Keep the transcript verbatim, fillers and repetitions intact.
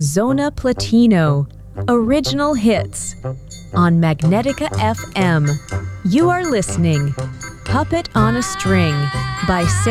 Zona Platino, original hits on Magnetica F M. You are listening Puppet on a String by Sarah